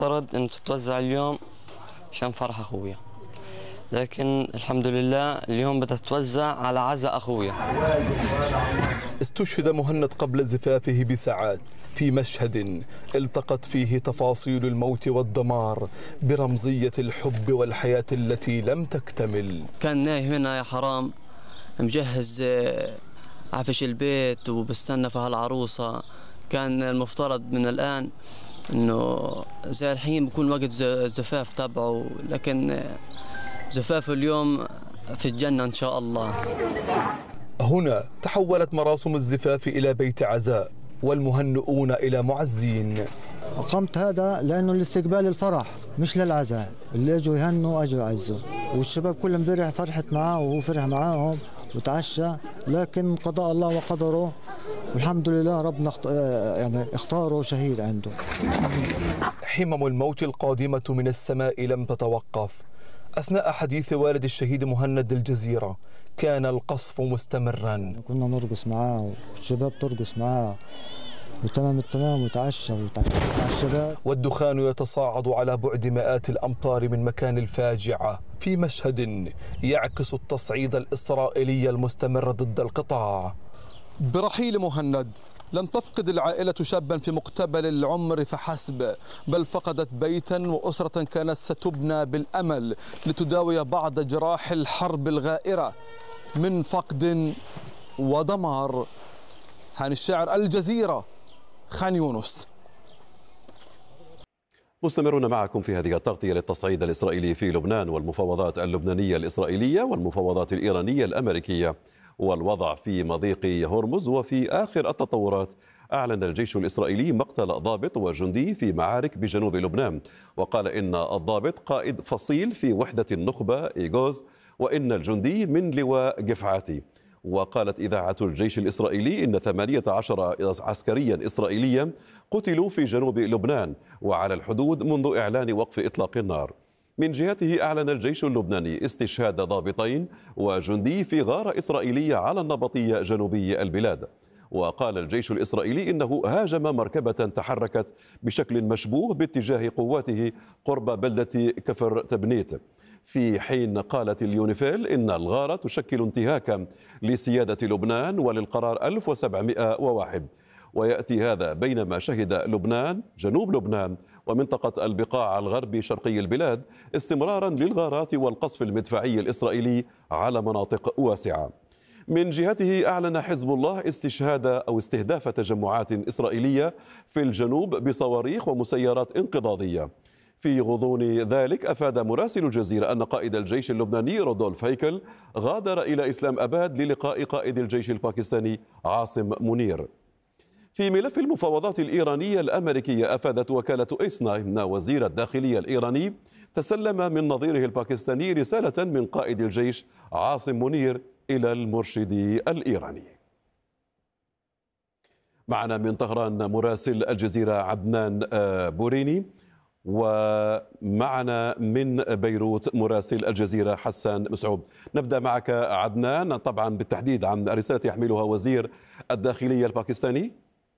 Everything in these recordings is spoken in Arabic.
المفترض أن تتوزع اليوم عشان فرح أخويا، لكن الحمد لله اليوم بدها تتوزع على عزاء أخويا. استشهد مهند قبل زفافه بساعات في مشهد التقت فيه تفاصيل الموت والدمار برمزية الحب والحياة التي لم تكتمل. كان نايم هنا يا حرام، مجهز عفش البيت وبستنى في هالعروسة. كان المفترض من الآن إنه زي الحين بكون وقت زفاف تبعه، لكن زفافه اليوم في الجنة إن شاء الله. هنا تحولت مراسم الزفاف إلى بيت عزاء والمهنئون إلى معزين. أقمت هذا لأنه لاستقبال الفرح مش للعزاء، اللي اجوا يهنوا اجوا يعزوا، والشباب كلهم امبارح فرحت معاه وهو فرح معاهم وتعشى، لكن قضاء الله وقدره والحمد لله ربنا يعني اختاره شهيد عنده. حمم الموت القادمة من السماء لم تتوقف. أثناء حديث والد الشهيد مهند الجزيرة كان القصف مستمرا. كنا نرقص معاه والشباب ترقص معاه وتمام التمام وتعشى مع الشباب. والدخان يتصاعد على بعد مئات الأمتار من مكان الفاجعة في مشهد يعكس التصعيد الإسرائيلي المستمر ضد القطاع. برحيل مهند لم تفقد العائلة شابا في مقتبل العمر فحسب، بل فقدت بيتا وأسرة كانت ستبنى بالأمل لتداوي بعض جراح الحرب الغائرة من فقد ودمار. هاني الشاعر، الجزيرة، خان يونس. مستمرون معكم في هذه التغطية للتصعيد الإسرائيلي في لبنان والمفاوضات اللبنانية الإسرائيلية والمفاوضات الإيرانية الأمريكية والوضع في مضيق هرمز. وفي آخر التطورات أعلن الجيش الإسرائيلي مقتل ضابط وجندي في معارك بجنوب لبنان، وقال إن الضابط قائد فصيل في وحدة النخبة إيغوز، وإن الجندي من لواء قفعاتي. وقالت إذاعة الجيش الإسرائيلي إن 18 عسكريا إسرائيليا قتلوا في جنوب لبنان وعلى الحدود منذ إعلان وقف إطلاق النار. من جهته أعلن الجيش اللبناني استشهاد ضابطين وجندي في غارة إسرائيلية على النبطية جنوبي البلاد. وقال الجيش الإسرائيلي إنه هاجم مركبة تحركت بشكل مشبوه باتجاه قواته قرب بلدة كفر تبنيت، في حين قالت اليونيفيل إن الغارة تشكل انتهاكا لسيادة لبنان وللقرار 1701. ويأتي هذا بينما شهد لبنان جنوب لبنان ومنطقة البقاع الغربي شرقي البلاد استمرارا للغارات والقصف المدفعي الإسرائيلي على مناطق واسعة. من جهته أعلن حزب الله استهداف تجمعات إسرائيلية في الجنوب بصواريخ ومسيرات انقضاضية. في غضون ذلك أفاد مراسل الجزيرة أن قائد الجيش اللبناني رودولف هيكل غادر إلى إسلام أباد للقاء قائد الجيش الباكستاني عاصم منير. في ملف المفاوضات الإيرانية الأمريكية أفادت وكالة إسنا أن وزير الداخلية الإيراني تسلم من نظيره الباكستاني رسالة من قائد الجيش عاصم منير إلى المرشد الإيراني. معنا من طهران مراسل الجزيرة عدنان بوريني، ومعنا من بيروت مراسل الجزيرة حسان مسعود. نبدأ معك عدنان، طبعا بالتحديد عن رسالة يحملها وزير الداخلية الباكستاني.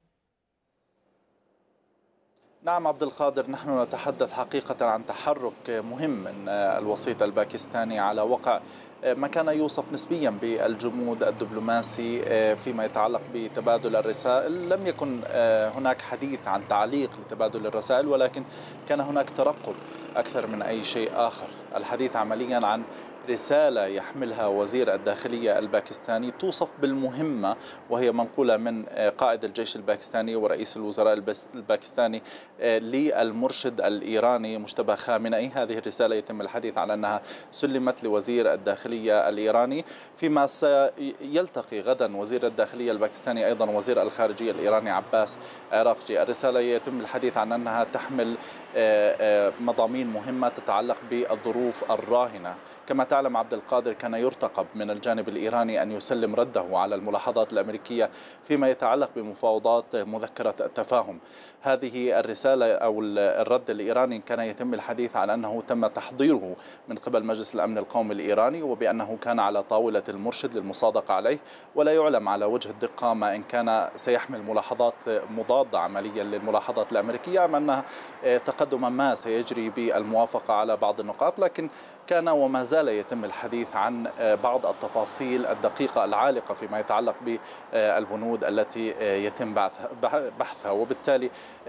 نعم عبد القادر، نحن نتحدث حقيقة عن تحرك مهم من الوسيط الباكستاني على وقع ما كان يوصف نسبيا بالجمود الدبلوماسي فيما يتعلق بتبادل الرسائل. لم يكن هناك حديث عن تعليق لتبادل الرسائل، ولكن كان هناك ترقب أكثر من أي شيء آخر. الحديث عمليا عن رسالة يحملها وزير الداخلية الباكستاني توصف بالمهمة، وهي منقولة من قائد الجيش الباكستاني ورئيس الوزراء الباكستاني للمرشد الإيراني مجتبى خامنئي. هذه الرسالة يتم الحديث عن أنها سلمت لوزير الداخلية الإيراني، فيما سيلتقي غدا وزير الداخلية الباكستاني أيضا وزير الخارجية الإيراني عباس عراقجي. الرسالة يتم الحديث عن أنها تحمل مضامين مهمة تتعلق بالظروف الراهنة. كما تعلم عبد القادر، كان يرتقب من الجانب الإيراني أن يسلم رده على الملاحظات الأمريكية فيما يتعلق بمفاوضات مذكرة التفاهم. هذه الرسالة الرسالة أو الرد الإيراني كان يتم الحديث عن أنه تم تحضيره من قبل مجلس الأمن القومي الإيراني، وبأنه كان على طاولة المرشد للمصادقة عليه، ولا يعلم على وجه الدقة ما إن كان سيحمل ملاحظات مضادة عمليا للملاحظات الأمريكية أم أنها تقدما ما سيجري بالموافقة على بعض النقاط. لكن كان وما زال يتم الحديث عن بعض التفاصيل الدقيقة العالقة فيما يتعلق بالبنود التي يتم بحثها، وبالتالي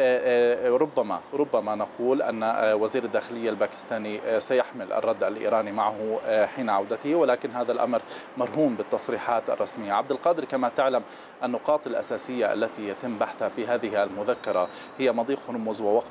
ربما نقول أن وزير الداخلية الباكستاني سيحمل الرد الإيراني معه حين عودته، ولكن هذا الأمر مرهون بالتصريحات الرسمية. عبد القادر، كما تعلم النقاط الأساسية التي يتم بحثها في هذه المذكرة هي مضيق هرمز ووقف